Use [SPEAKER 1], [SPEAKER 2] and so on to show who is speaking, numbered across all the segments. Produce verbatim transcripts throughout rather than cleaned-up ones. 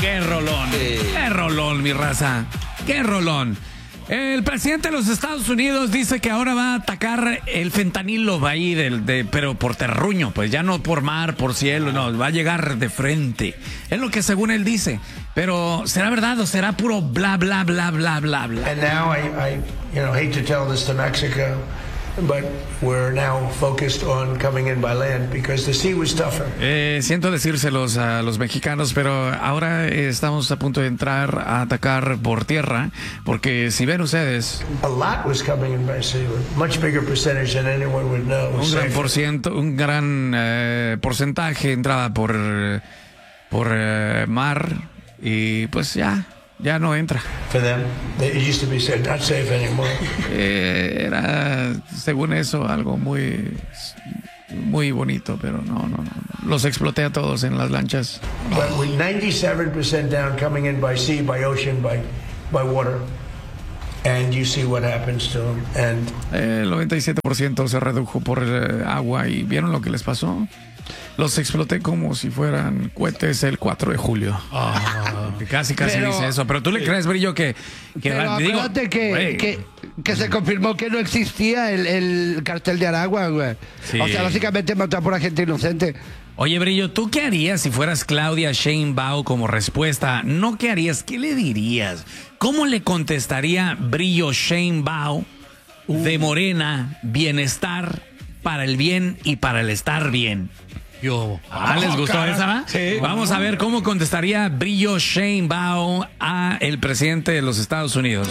[SPEAKER 1] Qué rolón,
[SPEAKER 2] Sí.
[SPEAKER 1] qué rolón, mi raza, qué rolón. El presidente de los Estados Unidos dice que ahora va a atacar el fentanilo ahí, del, de, pero por terruño, pues ya no por mar, por cielo, no, va a llegar de frente. Es lo que según él dice. Pero, ¿será verdad o será puro bla, bla, bla, bla, bla, bla?
[SPEAKER 3] And now I, I, you know, hate to tell this to Mexico, but we're now focused on coming in by land because the sea was tougher.
[SPEAKER 1] Eh, siento decírselos a los mexicanos, pero ahora estamos a punto de entrar a atacar por tierra, porque si ven ustedes,
[SPEAKER 3] A lot was coming in by sea, a much bigger percentage than anyone would know.
[SPEAKER 1] un gran por ciento, un gran eh, porcentaje entraba por, por eh, mar y pues ya, ya no entra.
[SPEAKER 3] For them, it used to be said not safe anymore.
[SPEAKER 1] Eh, era, según eso, algo muy, muy bonito, pero no, no, no. Los exploté a todos en las lanchas.
[SPEAKER 3] But with ninety-seven percent down coming in by sea, by ocean, by, by water, and you see what happens to them. And
[SPEAKER 1] El noventa y siete por ciento se redujo por eh, agua y ¿vieron lo que les pasó? Los exploté como si fueran cohetes el cuatro de julio. Casi, casi
[SPEAKER 4] Pero-
[SPEAKER 1] dice eso. Pero tú le crees, Brillo, que... que
[SPEAKER 4] Pero
[SPEAKER 1] digo,
[SPEAKER 4] acuérdate que,
[SPEAKER 1] güey,
[SPEAKER 4] que, que se confirmó que no existía el, el cartel de Aragua, güey.
[SPEAKER 1] Sí.
[SPEAKER 4] O sea, básicamente mató a pura gente inocente.
[SPEAKER 1] Oye, Brillo, ¿tú qué harías si fueras Claudia Sheinbaum como respuesta? No, ¿qué harías? ¿Qué le dirías? ¿Cómo le contestaría Brillo Sheinbaum de Morena, bienestar para el bien y para el estar bien?
[SPEAKER 2] Yo.
[SPEAKER 1] Ah, ¿les gustó esa, va?
[SPEAKER 2] Sí.
[SPEAKER 1] Vamos a ver cómo contestaría Brillo Sheinbaum a el presidente de los Estados Unidos.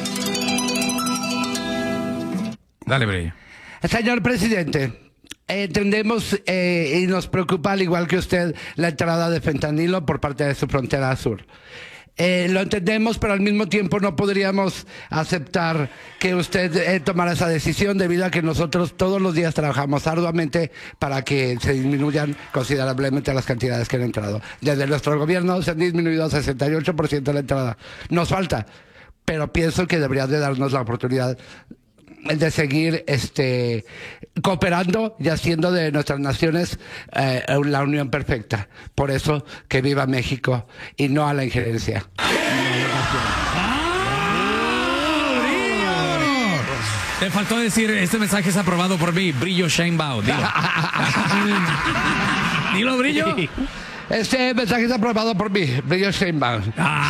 [SPEAKER 1] Dale, Brillo.
[SPEAKER 4] Señor presidente, entendemos eh, y nos preocupa, al igual que usted, la entrada de fentanilo por parte de su frontera sur. Eh, lo entendemos, pero al mismo tiempo no podríamos aceptar que usted eh, tomara esa decisión debido a que nosotros todos los días trabajamos arduamente para que se disminuyan considerablemente las cantidades que han entrado. Desde nuestro gobierno se han disminuido a sesenta y ocho por ciento la entrada. Nos falta, pero pienso que debería de darnos la oportunidad de seguir este cooperando y haciendo de nuestras naciones eh, la unión perfecta. Por eso que viva México y no a la injerencia.
[SPEAKER 1] Te faltó decir, este mensaje es aprobado por mí, Brillo Sheinbaum. Dilo. Dilo, Brillo.
[SPEAKER 4] Este mensaje es aprobado por mí, Brillo Sheinbaum.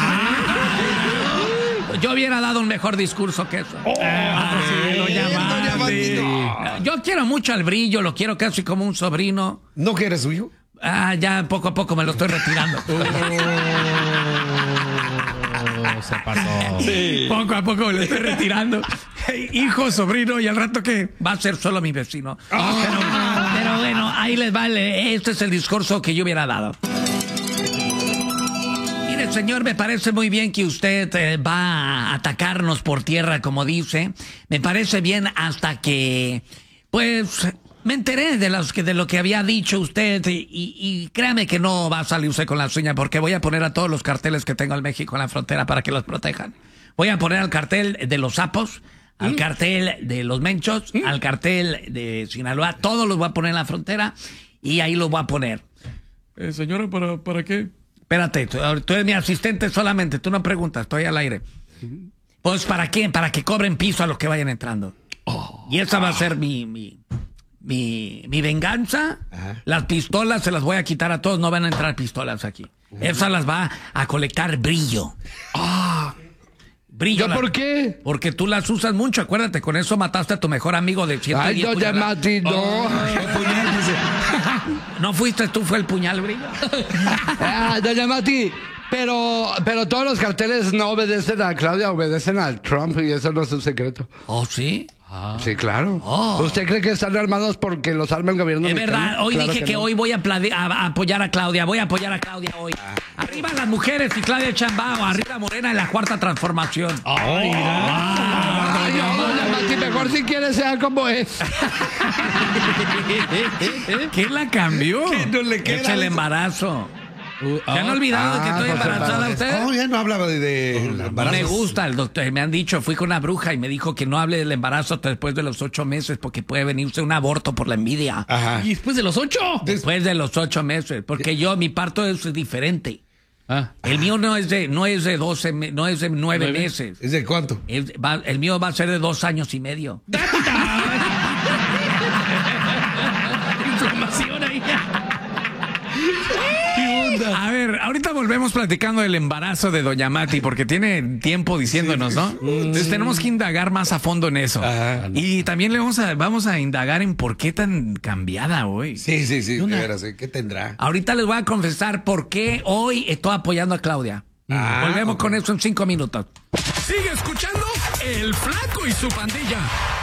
[SPEAKER 1] Yo hubiera dado un mejor discurso que eso. Ah, sí, doña Mati. Yo quiero mucho al Brillo, lo quiero casi como un sobrino.
[SPEAKER 2] ¿No que eres suyo?
[SPEAKER 1] Ah, ya poco a poco me lo estoy retirando.
[SPEAKER 2] Se pasó.
[SPEAKER 1] Poco a poco me lo estoy retirando. Hijo, sobrino, y al rato que va a ser solo mi vecino. Pero, pero bueno, ahí les vale. Este es el discurso que yo hubiera dado. Mire, señor, me parece muy bien que usted eh, va a atacarnos por tierra, como dice. Me parece bien hasta que, pues, me enteré de, los que, de lo que había dicho usted y, y, y créame que no va a salir usted con la suya porque voy a poner a todos los carteles que tengo en México en la frontera para que los protejan. Voy a poner al cartel de los sapos, al cartel de los menchos, al cartel de Sinaloa, todos los voy a poner en la frontera y ahí los voy a poner. Eh, señora, ¿para, ¿para qué? Espérate, tú, tú eres mi asistente solamente, tú no preguntas, estoy al aire. Pues, ¿para qué? Para que cobren piso a los que vayan entrando. Y esa va a ser mi, mi, mi, mi venganza.
[SPEAKER 2] Ajá.
[SPEAKER 1] Las pistolas se las voy a quitar a todos, no van a entrar pistolas aquí. Esas las va a colectar Brillo. Brillo.
[SPEAKER 4] ¿Yo
[SPEAKER 1] la-
[SPEAKER 4] por qué?
[SPEAKER 1] Porque tú las usas mucho, acuérdate, con eso mataste a tu mejor amigo de ciento
[SPEAKER 4] Ay,
[SPEAKER 1] diez
[SPEAKER 4] doña
[SPEAKER 1] puñaladas.
[SPEAKER 4] Mati, no.
[SPEAKER 1] ¿No fuiste tú, fue el puñal, Brillo?
[SPEAKER 4] Ah, doña Mati, pero, pero todos los carteles no obedecen a Claudia, obedecen al Trump y eso no es un secreto.
[SPEAKER 1] ¿Oh, sí?
[SPEAKER 4] Sí, claro.
[SPEAKER 1] Oh.
[SPEAKER 4] ¿Usted cree que están armados porque los arma el gobierno
[SPEAKER 1] Es
[SPEAKER 4] mexicano?
[SPEAKER 1] verdad, hoy
[SPEAKER 4] Claro
[SPEAKER 1] dije que,
[SPEAKER 4] no.
[SPEAKER 1] hoy voy a, aplaudir- a- a apoyar a Claudia, voy a apoyar a Claudia hoy. Arriba las mujeres y Claudia Sheinbaum, arriba Morena en la cuarta transformación.
[SPEAKER 4] Ay, no, doña Mati, mejor si quiere sea como es.
[SPEAKER 1] ¿Qué la cambió?
[SPEAKER 2] ¿Qué no le queda
[SPEAKER 1] Es el
[SPEAKER 2] eso?
[SPEAKER 1] embarazo.
[SPEAKER 2] Uh,
[SPEAKER 1] ¿Se han olvidado de que
[SPEAKER 4] ah,
[SPEAKER 1] estoy
[SPEAKER 4] pues,
[SPEAKER 1] embarazada
[SPEAKER 4] pues,
[SPEAKER 1] ustedes?
[SPEAKER 2] Oh, ya no hablaba de, de
[SPEAKER 1] No me
[SPEAKER 2] embarazos.
[SPEAKER 1] gusta, el doctor, me han dicho, fui con una bruja y me dijo que no hable del embarazo hasta después de los ocho meses porque puede venirse un aborto por la envidia.
[SPEAKER 2] Ajá.
[SPEAKER 5] ¿Y después de los ocho?
[SPEAKER 1] Después de los ocho meses, porque yo, mi parto es diferente.
[SPEAKER 2] Ah.
[SPEAKER 1] El mío no es de, no es de doce, me- no es de nueve,
[SPEAKER 2] ¿Nueve?
[SPEAKER 1] meses.
[SPEAKER 2] ¿Es de cuánto?
[SPEAKER 1] Es- va- el mío va a ser de dos años y medio.
[SPEAKER 2] Información ahí.
[SPEAKER 1] A ver, ahorita volvemos platicando del embarazo de Doña Mati, porque tiene tiempo diciéndonos, ¿no? Entonces tenemos que indagar más a fondo en eso.
[SPEAKER 2] Ajá.
[SPEAKER 1] Y también le vamos a, vamos a indagar en por qué tan cambiada hoy.
[SPEAKER 2] Sí, sí, sí. De veras, ¿eh? ¿Qué tendrá?
[SPEAKER 1] Ahorita les voy a confesar por qué hoy estoy apoyando a Claudia.
[SPEAKER 2] Ah,
[SPEAKER 1] Volvemos
[SPEAKER 2] ok.
[SPEAKER 1] con eso en cinco minutos.
[SPEAKER 5] Sigue escuchando El Flaco y su pandilla.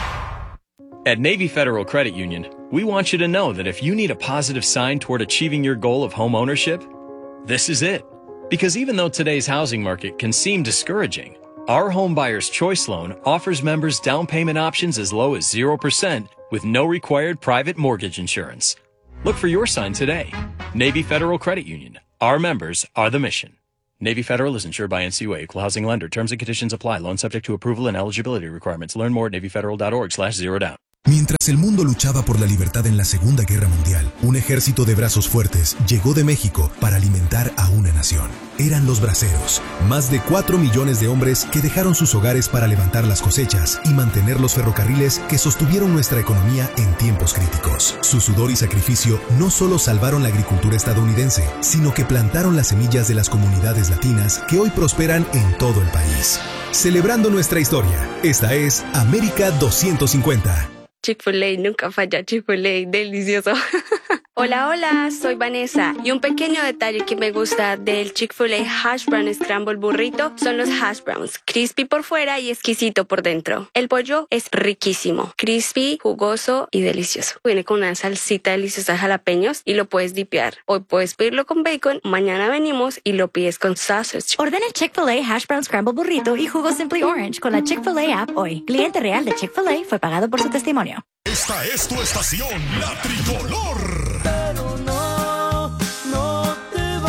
[SPEAKER 6] At Navy Federal Credit Union, we want you to know that if you need a positive sign toward achieving your goal of home ownership, this is it. Because even though today's housing market can seem discouraging, our Home Buyer's Choice Loan offers members down payment options as low as zero percent with no required private mortgage insurance. Look for your sign today. Navy Federal Credit Union. Our members are the mission. Navy Federal is insured by N C U A, Equal Housing Lender. Terms and conditions apply. Loan subject to approval and eligibility requirements. Learn more at navyfederal.org slash zero down.
[SPEAKER 7] Mientras el mundo luchaba por la libertad en la Segunda Guerra Mundial, un ejército de brazos fuertes llegó de México para alimentar a una nación. Eran los braceros, más de cuatro millones de hombres que dejaron sus hogares para levantar las cosechas y mantener los ferrocarriles que sostuvieron nuestra economía en tiempos críticos. Su sudor y sacrificio no solo salvaron la agricultura estadounidense, sino que plantaron las semillas de las comunidades latinas que hoy prosperan en todo el país. Celebrando nuestra historia, esta es América doscientos cincuenta.
[SPEAKER 8] Chick-fil-A nunca falla, Chick-fil-A, delicioso. Hola, hola, soy Vanessa y un pequeño detalle que me gusta del Chick-fil-A Hash Brown Scramble Burrito son los hash browns, crispy por fuera y exquisito por dentro. El pollo es riquísimo, crispy, jugoso y delicioso. Viene con una salsita deliciosa de jalapeños y lo puedes dipear. Hoy puedes pedirlo con bacon, mañana venimos y lo pides con sausage.
[SPEAKER 9] Ordena Chick-fil-A Hash Brown Scramble Burrito y jugo Simply Orange con la Chick-fil-A app hoy. Cliente real de Chick-fil-A fue pagado por su testimonio.
[SPEAKER 5] Esta es tu estación, la tricolor.
[SPEAKER 10] Pero no, no te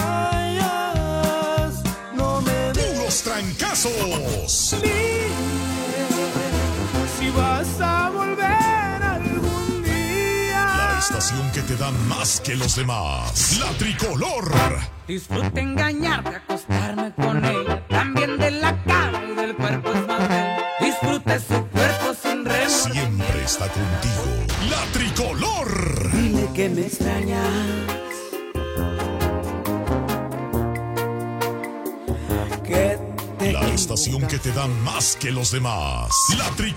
[SPEAKER 10] vayas, no me dejes.
[SPEAKER 5] Puros trancazos.
[SPEAKER 10] Dime si vas a volver algún día.
[SPEAKER 5] La estación que te da más que los demás. La tricolor.
[SPEAKER 10] Disfruta engañarte, acostarme con ella. También de la cara y del cuerpo es más bella. Disfruta su cuerpo sin remordimiento.
[SPEAKER 5] Siempre está contigo. La tricolor.
[SPEAKER 10] Dile que me extrañas. Que te
[SPEAKER 5] La estación que te da más que los demás. La tricolor.